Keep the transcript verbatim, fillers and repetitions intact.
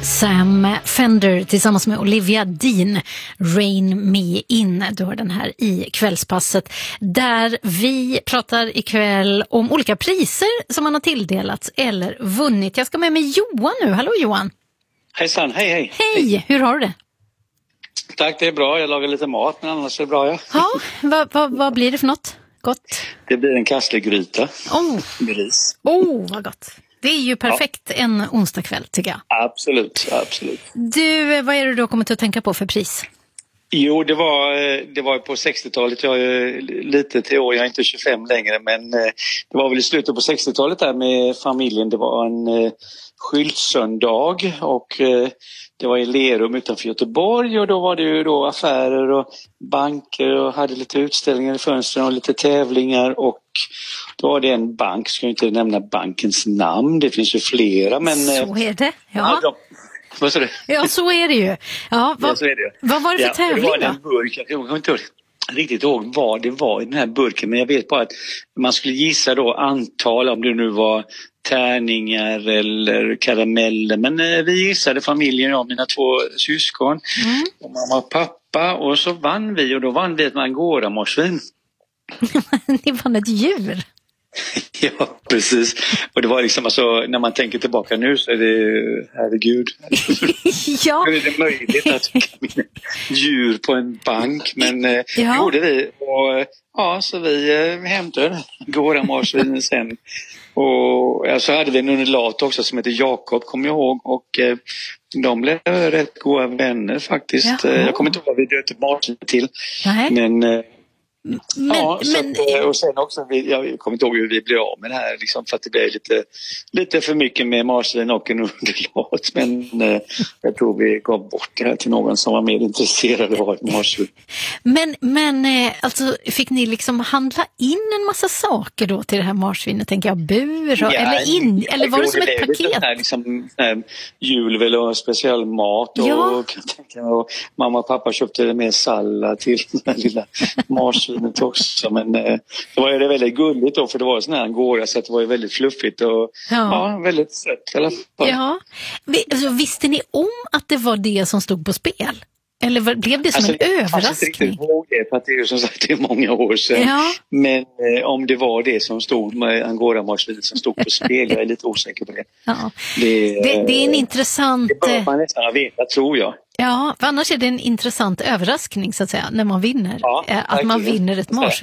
Sam Fender tillsammans med Olivia Dean, Rain Me In. Du har den här i kvällspasset där vi pratar ikväll om olika priser som man har tilldelats eller vunnit. Jag ska med mig Johan nu. Hallå Johan. Hejsan, hej hej. Hej, hur har du det? Tack, det är bra. Jag lagar lite mat, men annars är det bra, ja. Ja, vad, vad, vad blir det för något? Gott? Det blir en kasslegryta oh. med ris. Oh, vad gott. Det är ju perfekt ja. En onsdagkväll, tycker jag. Absolut, absolut. Du, vad är det du har kommit att tänka på för pris? Jo, det var, det var på sextiotalet. Jag är lite till år, jag är inte tjugofem längre, men det var väl i slutet på sextiotalet där med familjen. Det var en skyltsöndag och det var i Lerum utanför Göteborg och då var det ju då affärer och banker och hade lite utställningar i fönstren och lite tävlingar och då var det en bank, ska jag inte nämna bankens namn, det finns ju flera men... Så är det, ja. ja vad sa du? Ja, så är det ju. Ja, vad, ja, så är det. Vad var det för ja, tävling det var då? En burk, jag kommer inte riktigt ihåg vad det var i den här burken, men jag vet bara att man skulle gissa då antal, om det nu var tärningar eller karameller, men eh, vi gissade familjen, jag och mina två syskon mm. och mamma och pappa, och så vann vi och då vann vi ett angora-marsvin. Ni vann ett djur? Ja, precis. Och det var liksom, alltså, när man tänker tillbaka nu så är det, herregud. Ja. Hur är det möjligt att vinna djur på en bank? Men eh, ja. det gjorde vi. Och ja, så vi eh, hämtade angora-marsvinen sen. Och ja, så hade vi en undulat också som heter Jakob, kommer jag ihåg. Och eh, de blev rätt goda vänner faktiskt. Jaha. Jag kommer inte ihåg vad vi döpte marsvin till. Nej. Men... Eh, Men, ja, så men... att, och sen också, jag kommer inte ihåg hur vi blev av med det här, liksom, för att det blev lite, lite för mycket med marsvin och en underlat. Men eh, jag tror vi gav bort det här till någon som var mer intresserad av ett marsvin. Men, men eh, alltså, fick ni liksom handla in en massa saker då till det här marsvinet? Tänker jag, bur och, ja, eller, in, eller var det som ett paket? Här, liksom, här, julvel och speciell mat och, ja. och, och, och mamma och pappa köpte mer sallad till den här lilla marsvin också, men eh, det var ju väldigt gulligt då, för det var sån här angora så att det var ju väldigt fluffigt och ja, ja väldigt sött i alla fall. Ja. Alltså, visste ni om att det var det som stod på spel? Eller var, blev det som alltså, en överraskning? Jag inte riktigt ihåg det, för att det är ju som sagt det är många år sedan. Ja. Men eh, om det var det som stod med angora-marsvinet som stod på spel, jag är lite osäker på det. Ja. Det, det, det är en intressant... Det bör man nästan veta, tror jag. Ja, för annars är det en intressant överraskning så att säga, när man vinner. Ja, att man vinner ett marsvin.